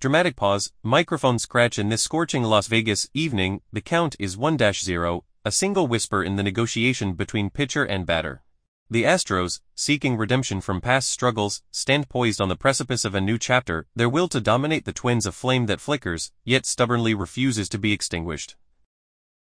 Dramatic pause, microphone scratch. In this scorching Las Vegas evening, the count is 1-0, a single whisper in the negotiation between pitcher and batter. The Astros, seeking redemption from past struggles, stand poised on the precipice of a new chapter, their will to dominate the Twins a flame that flickers, yet stubbornly refuses to be extinguished.